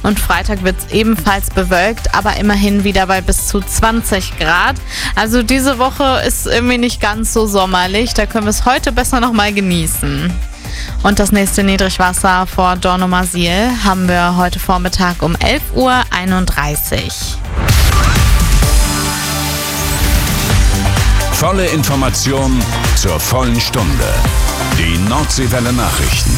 Und Freitag wird es ebenfalls bewölkt, aber immerhin wieder bei bis zu 20 Grad. Also diese Woche ist irgendwie nicht ganz so sommerlich, da können wir es heute besser nochmal genießen. Und das nächste Niedrigwasser vor Dornumersiel haben wir heute Vormittag um 11:31 Uhr. Volle Information zur vollen Stunde. Die Nordseewelle Nachrichten.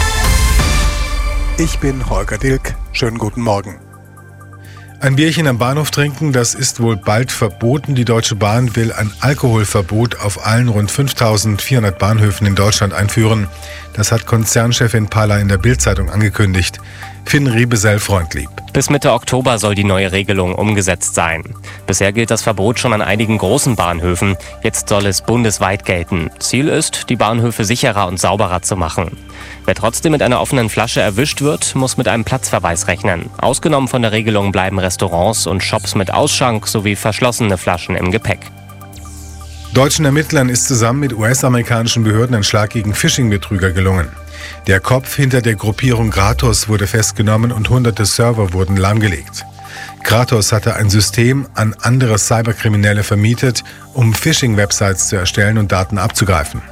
Ich bin Holger Dilk. Schönen guten Morgen. Ein Bierchen am Bahnhof trinken, das ist wohl bald verboten. Die Deutsche Bahn will ein Alkoholverbot auf allen rund 5.400 Bahnhöfen in Deutschland einführen. Das hat Konzernchefin Palla in der Bild-Zeitung angekündigt. Finn Riebesell-Freundlieb. Bis Mitte Oktober soll die neue Regelung umgesetzt sein. Bisher gilt das Verbot schon an einigen großen Bahnhöfen. Jetzt soll es bundesweit gelten. Ziel ist, die Bahnhöfe sicherer und sauberer zu machen. Wer trotzdem mit einer offenen Flasche erwischt wird, muss mit einem Platzverweis rechnen. Ausgenommen von der Regelung bleiben Restaurants und Shops mit Ausschank sowie verschlossene Flaschen im Gepäck. Deutschen Ermittlern ist zusammen mit US-amerikanischen Behörden ein Schlag gegen Phishing-Betrüger gelungen. Der Kopf hinter der Gruppierung Gratos wurde festgenommen und hunderte Server wurden lahmgelegt. Gratos hatte ein System an andere Cyberkriminelle vermietet, um Phishing-Websites zu erstellen und Daten abzugreifen.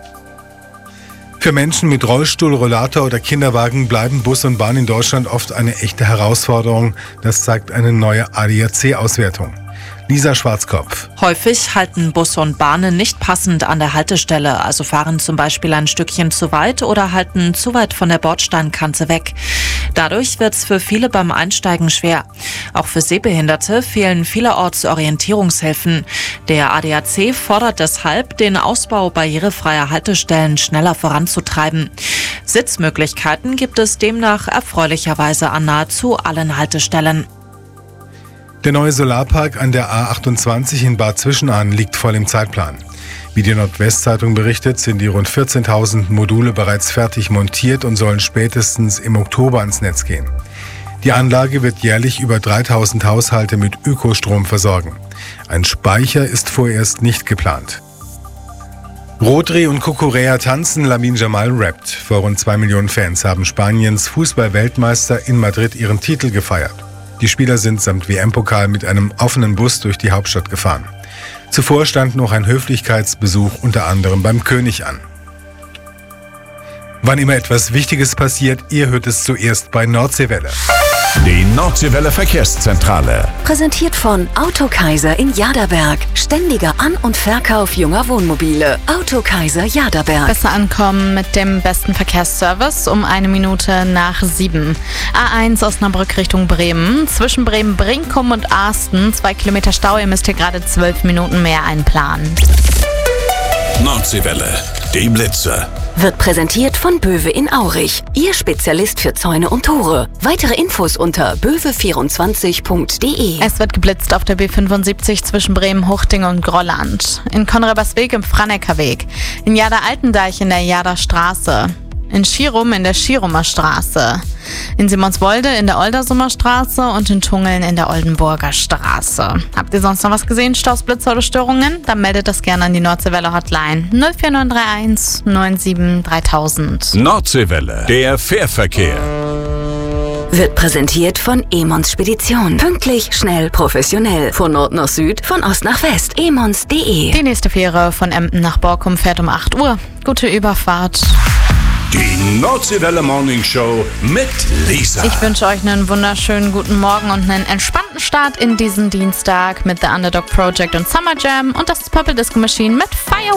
Für Menschen mit Rollstuhl, Rollator oder Kinderwagen bleiben Bus und Bahn in Deutschland oft eine echte Herausforderung. Das zeigt eine neue ADAC-Auswertung. Lisa Schwarzkopf. Häufig halten Busse und Bahnen nicht passend an der Haltestelle, also fahren zum Beispiel ein Stückchen zu weit oder halten zu weit von der Bordsteinkante weg. Dadurch wird es für viele beim Einsteigen schwer. Auch für Sehbehinderte fehlen vielerorts Orientierungshilfen. Der ADAC fordert deshalb, den Ausbau barrierefreier Haltestellen schneller voranzutreiben. Sitzmöglichkeiten gibt es demnach erfreulicherweise an nahezu allen Haltestellen. Der neue Solarpark an der A28 in Bad Zwischenahn liegt voll im Zeitplan. Wie die Nordwestzeitung berichtet, sind die rund 14.000 Module bereits fertig montiert und sollen spätestens im Oktober ans Netz gehen. Die Anlage wird jährlich über 3.000 Haushalte mit Ökostrom versorgen. Ein Speicher ist vorerst nicht geplant. Rodri und Cucurella tanzen, Lamine Yamal rappt. Vor rund 2 Millionen Fans haben Spaniens Fußball-Weltmeister in Madrid ihren Titel gefeiert. Die Spieler sind samt WM-Pokal mit einem offenen Bus durch die Hauptstadt gefahren. Zuvor stand noch ein Höflichkeitsbesuch unter anderem beim König an. Wann immer etwas Wichtiges passiert, ihr hört es zuerst bei Nordseewelle. Die Nordseewelle Verkehrszentrale. Präsentiert von Autokaiser in Jaderberg. Ständiger An- und Verkauf junger Wohnmobile. Autokaiser Jaderberg. Besser ankommen mit dem besten Verkehrsservice um 7:01. A1 Osnabrück Richtung Bremen. Zwischen Bremen-Brinkum und Arsten 2 Kilometer Stau. Ihr müsst hier gerade 12 Minuten mehr einplanen. Nordseewelle. Die Blitze. Wird präsentiert von Böwe in Aurich. Ihr Spezialist für Zäune und Tore. Weitere Infos unter böwe24.de. Es wird geblitzt auf der B75 zwischen Bremen-Huchting und Grolland. In Konrabersweg im Franecker-Weg. In Jader-Altendeich in der Jader Straße. In Schirum in der Schirumer Straße. In Simonswolde in der Oldersumer Straße und in Tungeln in der Oldenburger Straße. Habt ihr sonst noch was gesehen? Staus, Blitze oder Störungen? Dann meldet das gerne an die Nordseewelle Hotline 04931 97 3000. Nordseewelle. Der Fährverkehr. Wird präsentiert von Emons Spedition. Pünktlich, schnell, professionell. Von Nord nach Süd, von Ost nach West. emons.de. Die nächste Fähre von Emden nach Borkum fährt um 8 Uhr. Gute Überfahrt. Die Nordseewelle Morning Show mit Lisa. Ich wünsche euch einen wunderschönen guten Morgen und einen entspannten Start in diesen Dienstag mit The Underdog Project und Summer Jam. Und das ist Purple Disco Machine mit Fire.